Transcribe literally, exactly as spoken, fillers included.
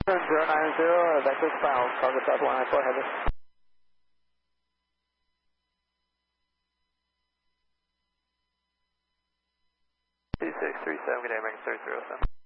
zero nine zero, vector final, target south one nine four, heavy. two six three seven, good day, American thirty three oh seven.